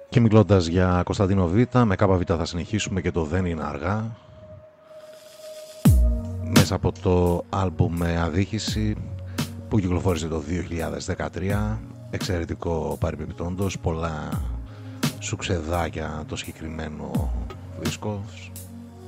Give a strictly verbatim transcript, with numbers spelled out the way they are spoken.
Και μιλώντας για Κωνσταντίνο Β, με ΚΒ θα συνεχίσουμε και το «Δεν είναι αργά». Μέσα από το άλμπουμ με αδίκηση που κυκλοφόρησε το δύο χιλιάδες δεκατρία. Εξαιρετικό παρεμπιπτόντος, πολλά σουξεδάκια το συγκεκριμένο δίσκο.